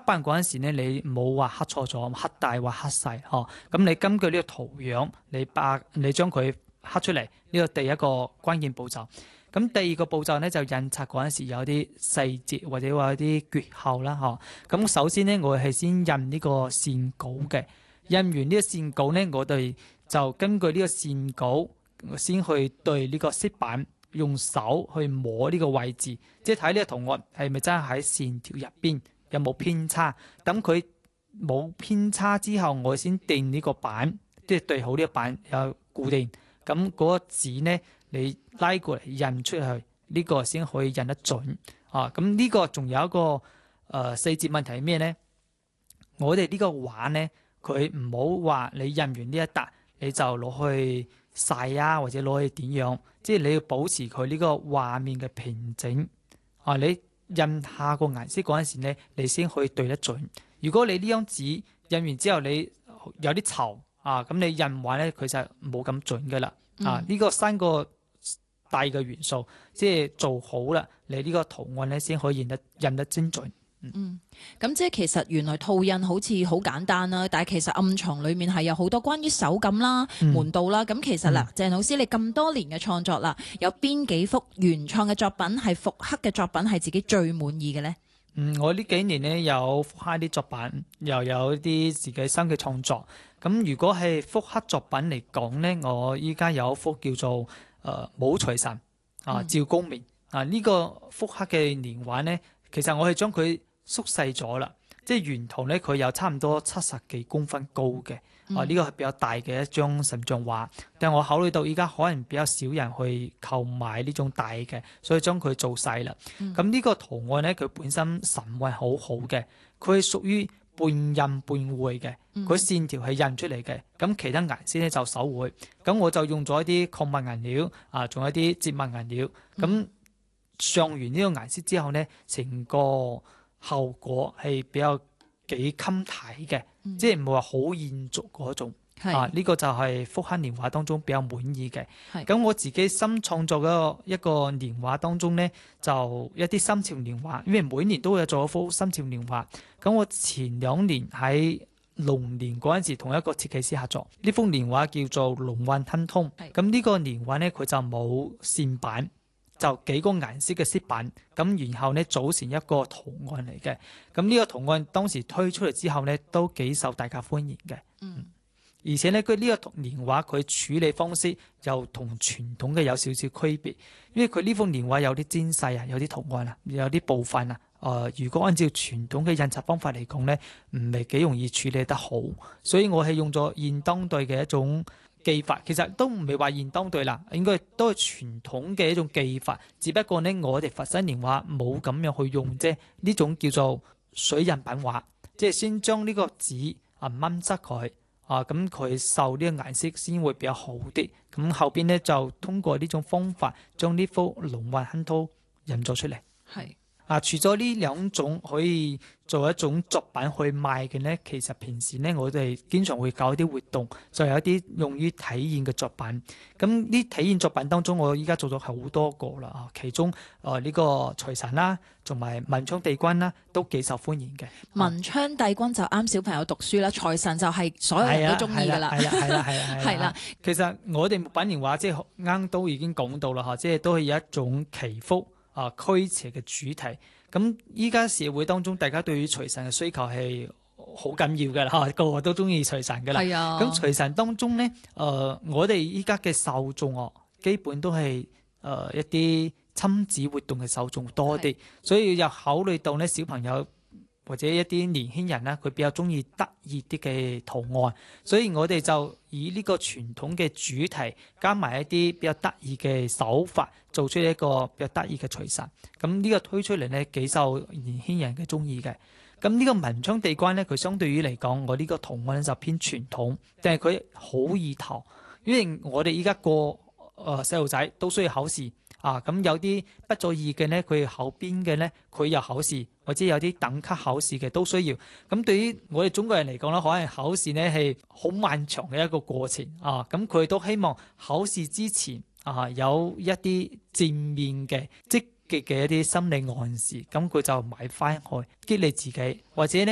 版嗰陣時咧，你冇話刻錯咗，刻大或刻細，咁你根據呢個圖樣，你將佢刻出嚟，呢個第一個關鍵步驟。咁第二個步驟咧就印刷嗰陣時有啲細節或者話有啲缺口啦，咁首先咧我係先印呢個線稿嘅，印完呢個線稿咧，我哋就根據呢個線稿先去對呢個色板用手去摸呢個位置，即係睇呢個圖案係咪真係喺線條入邊有冇偏差。等佢冇偏差之後，我先定呢個板，即係對好呢個板有固定。咁嗰個紙咧，你拉過嚟印出去，呢個先可以印得準。咁呢個仲有一個細節問題係咩咧？我哋呢個畫咧，佢唔好話你印完呢一笪你就攞去曬啊，或者攞去點樣，即係你要保持佢呢個畫面嘅平整。你印下個顏色嗰陣時咧，你先可以對得準。如果你呢張紙印完之後你有啲稠咁你印畫咧，佢就冇咁準噶啦。呢個三個大嘅元素，即係做好啦，你呢個圖案咧先可以印得精準。 咁即係其實原來套印好似好簡單啦，但係其實暗藏裏面係有好多關於手感啦、門道啦。咁其實啦，鄭老師你咁多年嘅創作啦，有邊幾幅原創嘅作品係復刻嘅作品係自己最滿意嘅咧？ 我呢幾年咧有復刻啲作品，又有啲自己新嘅創作。咁如果係復刻作品嚟講咧，我依家有一幅叫做武財神趙公明呢個復刻嘅年畫咧，其實我係將佢縮細咗啦，即係原圖咧佢有差唔多70幾公分高嘅。呢個係比較大嘅一張神像畫，但係我考慮到依家可能比較少人去購買呢種大嘅，所以將佢做細啦。咁呢個圖案咧，佢本身神韻好好嘅，佢係屬於半印半繪嘅，佢線條係印出嚟嘅。咁其他顏色咧就手繪，咁我就用咗一啲礦物顏料仲有一啲節物顏料。咁上完呢個顏色之後咧，成個效果係比較幾襟睇嘅，即係唔係話好現俗嗰種。呢個就係復刻年畫當中比較滿意嘅。咁我自己新創作嘅一個年畫當中咧，就一啲新潮年畫，因為每年都會有做一幅新潮年畫。咁我前2年喺龍年嗰陣時同一個設計師合作，呢幅年畫叫做龍運亨通。咁呢個年畫咧，佢就冇線板，就幾個顏色嘅色板，咁然後咧組成一個圖案嚟嘅。咁呢個圖案當時推出嚟之後咧，都幾受大家歡迎嘅。而且咧佢呢個年畫佢處理方式又同傳統嘅有少少區別，因為佢呢幅年畫有啲精細有啲圖案有啲部分如果按照傳統嘅印刷方法嚟講咧，唔係幾容易處理得好，所以我係用咗現當代嘅一種技法，其實都唔係話現當代啦，應該都係傳統嘅一種技法，只不過呢，我哋佛山年畫冇咁樣去用啫，呢種叫做水印版畫，即係先將呢個紙掹濕佢咁佢受呢個顏色先會比較好啲。咁後邊呢，就通過呢種方法將呢幅龍運亨通印咗出嚟。除咗呢兩種可以做一種作品去賣嘅呢，其實平時呢，我哋經常會搞一啲活動，就有一啲用於體驗嘅作品。咁呢體驗作品當中，我依家做咗好多個啦，其中呢個財神啦，同埋文昌帝君啦，都幾受歡迎嘅。 文昌帝君就啱小朋友讀書啦，財神就係所有人都中意噶啦。係啦， 其實我哋木板年畫即係啱都已經講到啦，即係都係有一種祈福驅邪嘅主題。咁依家社會當中，大家對於財神嘅需求係好緊要嘅啦，個個都中意財神嘅啦。咁財神當中咧，我哋依家嘅受眾基本都係一啲親子活動嘅受眾多啲，所以又考慮到咧小朋友或者一啲年輕人咧，佢比較中意得意啲嘅圖案，所以我哋就以呢個傳統嘅主題加埋一啲比較得意嘅手法，做出一個比較得意嘅財神。咁呢個推出嚟咧，幾受年輕人嘅中意嘅。咁呢個文昌帝君咧，佢相對於嚟講，我呢個圖案就偏傳統，但係佢好易投，因為我哋依家個細路仔都需要考試。咁有啲畢咗業嘅咧，佢考編嘅咧，佢有考試，或者有啲等級考試嘅都需要。咁對於我哋中國人嚟講咧，可能考試咧係好漫長嘅一個過程咁佢都希望考試之前有一啲正面嘅積極嘅一啲心理暗示，咁佢就買翻去激勵自己，或者咧。